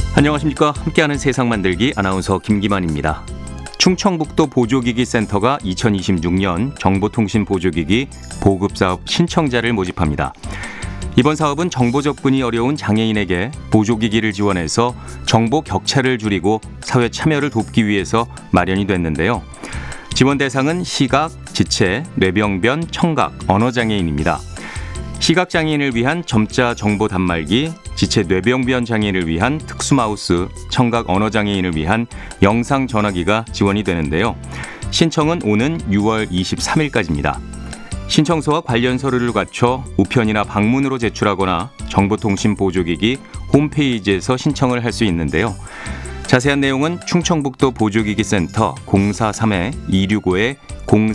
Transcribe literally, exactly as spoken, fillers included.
안녕하십니까. 함께하는 세상 만들기 아나운서 김기만입니다. 충청북도 보조기기 센터가 이천이십육 년 정보통신 보조기기 보급사업 신청자를 모집합니다. 이번 사업은 정보 접근이 어려운 장애인에게 보조기기를 지원해서 정보 격차를 줄이고 사회 참여를 돕기 위해서 마련이 됐는데요. 지원 대상은 시각, 지체, 뇌병변, 청각, 언어장애인입니다. 시각장애인을 위한 점자 정보 단말기, 지체 뇌병변 장애인을 위한 특수마우스, 청각 언어장애인을 위한 영상 전화기가 지원이 되는데요. 신청은 오는 유월 이십삼일까지입니다. 신청서와 관련 서류를 갖춰 우편이나 방문으로 제출하거나 정보통신 보조기기 홈페이지에서 신청을 할 수 있는데요. 자세한 내용은 충청북도 보조기기 센터 공사삼 이육오